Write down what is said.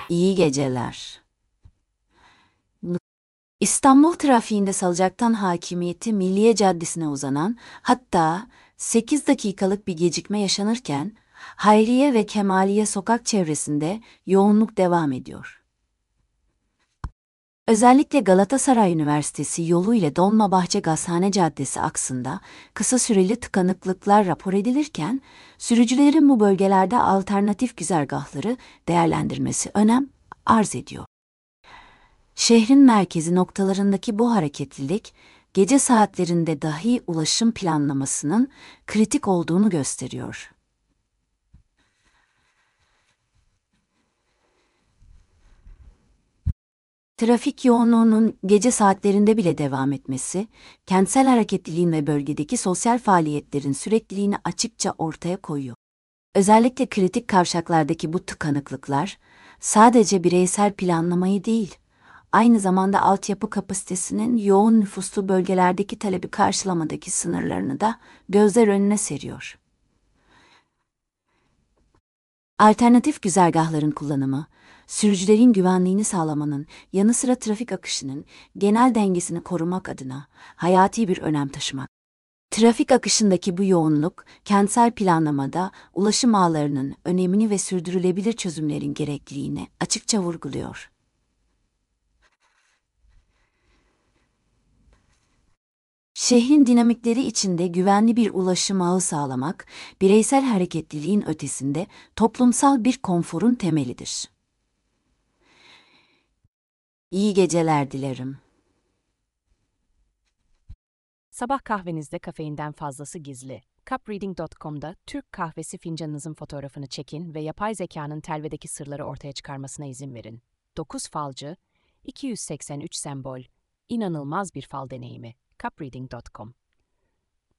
İyi geceler. İstanbul trafiğinde Salıncak'tan hakimiyeti Milliye Caddesi'ne uzanan, hatta 8 dakikalık bir gecikme yaşanırken, Hayriye ve Kemaliye sokak çevresinde yoğunluk devam ediyor. Özellikle Galatasaray Üniversitesi yolu ile Dolmabahçe Gazhane Caddesi aksında kısa süreli tıkanıklıklar rapor edilirken, sürücülerin bu bölgelerde alternatif güzergahları değerlendirmesi önem arz ediyor. Şehrin merkezi noktalarındaki bu hareketlilik, gece saatlerinde dahi ulaşım planlamasının kritik olduğunu gösteriyor. Trafik yoğunluğunun gece saatlerinde bile devam etmesi, kentsel hareketliliğin ve bölgedeki sosyal faaliyetlerin sürekliliğini açıkça ortaya koyuyor. Özellikle kritik kavşaklardaki bu tıkanıklıklar, sadece bireysel planlamayı değil, aynı zamanda altyapı kapasitesinin yoğun nüfuslu bölgelerdeki talebi karşılamadaki sınırlarını da gözler önüne seriyor. Alternatif güzergahların kullanımı, sürücülerin güvenliğini sağlamanın yanı sıra trafik akışının genel dengesini korumak adına hayati bir önem taşımak. Trafik akışındaki bu yoğunluk, kentsel planlamada ulaşım ağlarının önemini ve sürdürülebilir çözümlerin gerekliliğini açıkça vurguluyor. Şehrin dinamikleri içinde güvenli bir ulaşım ağı sağlamak, bireysel hareketliliğin ötesinde toplumsal bir konforun temelidir. İyi geceler dilerim. Sabah kahvenizde kafeinden fazlası gizli. Cupreading.com'da Türk kahvesi fincanınızın fotoğrafını çekin ve yapay zekanın telvedeki sırları ortaya çıkarmasına izin verin. 9 falcı, 283 sembol, inanılmaz bir fal deneyimi. Cupreading.com